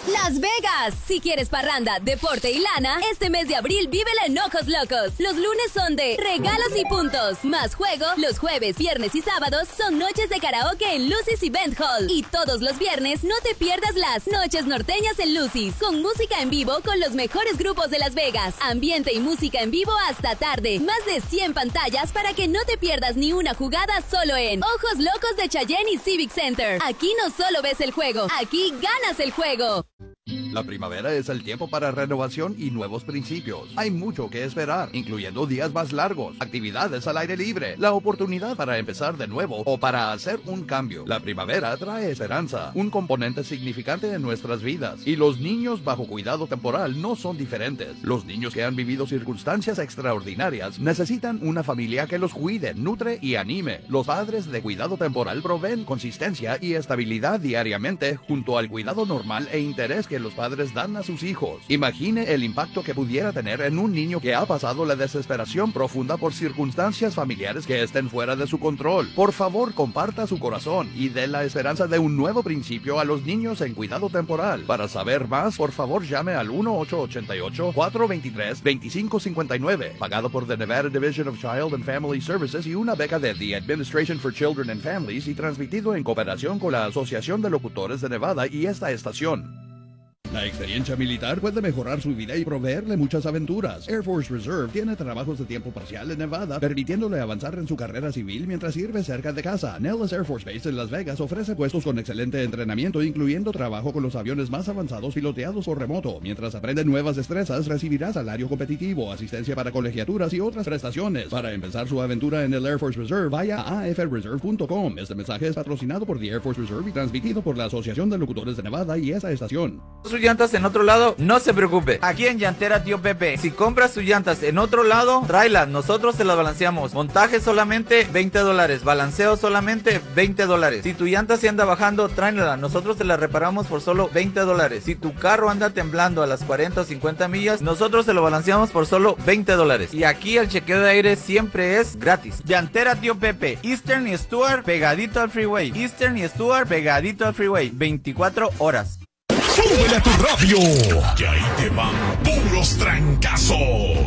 Las Vegas. Si quieres parranda, deporte y lana, este mes de abril vívela en Ojos Locos. Los lunes son de regalos y puntos. Más juego, los jueves, viernes y sábados son noches de karaoke en Lucy's Event Hall. Y todos los viernes no te pierdas las noches norteñas en Lucy's, con música en vivo con los mejores grupos de Las Vegas. Ambiente y música en vivo hasta tarde. Más de 100 pantallas para que no te pierdas ni una jugada solo en Ojos Locos de Cheyenne y Civic Center. Aquí no solo ves el juego, aquí ganas el juego. La primavera es el tiempo para renovación y nuevos principios. Hay mucho que esperar, incluyendo días más largos, actividades al aire libre, la oportunidad para empezar de nuevo o para hacer un cambio. La primavera trae esperanza, un componente significante en nuestras vidas. Y los niños bajo cuidado temporal no son diferentes. Los niños que han vivido circunstancias extraordinarias necesitan una familia que los cuide, nutre y anime. Los padres de cuidado temporal proveen consistencia y estabilidad diariamente junto al cuidado normal e interés que los padres dan a sus hijos. Imagine el impacto que pudiera tener en un niño que ha pasado la desesperación profunda por circunstancias familiares que estén fuera de su control. Por favor, comparta su corazón y dé la esperanza de un nuevo principio a los niños en cuidado temporal. Para saber más, por favor llame al 1-888-423-2559, pagado por The Nevada Division of Child and Family Services y una beca de The Administration for Children and Families y transmitido en cooperación con la Asociación de Locutores de Nevada y esta estación. La experiencia militar puede mejorar su vida y proveerle muchas aventuras. Air Force Reserve tiene trabajos de tiempo parcial en Nevada, permitiéndole avanzar en su carrera civil mientras sirve cerca de casa. Nellis Air Force Base en Las Vegas ofrece puestos con excelente entrenamiento, incluyendo trabajo con los aviones más avanzados piloteados por remoto. Mientras aprende nuevas destrezas, recibirá salario competitivo, asistencia para colegiaturas y otras prestaciones. Para empezar su aventura en el Air Force Reserve, vaya a afreserve.com. Este mensaje es patrocinado por The Air Force Reserve y transmitido por la Asociación de Locutores de Nevada y esta estación. Sus llantas en otro lado, no se preocupe. Aquí en Llantera Tío Pepe, si compras sus llantas en otro lado, tráelas, nosotros te las balanceamos. Montaje solamente $20, balanceo solamente $20. Si tu llanta se anda bajando, tráela, nosotros te la reparamos por solo $20. Si tu carro anda temblando a las 40 o 50 millas, nosotros te lo balanceamos por solo $20. Y aquí el chequeo de aire siempre es gratis. Llantera Tío Pepe, Eastern y Stuart pegadito al freeway. Eastern y Stuart pegadito al freeway, 24 horas. ¡Súbele a tu radio! Que ahí te van puros trancazos.